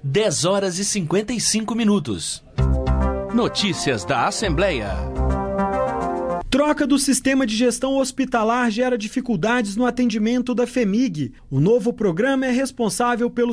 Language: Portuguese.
10h55. Notícias da Assembleia. Troca do sistema de gestão hospitalar gera dificuldades no atendimento da FHEMIG. O novo programa é responsável pelo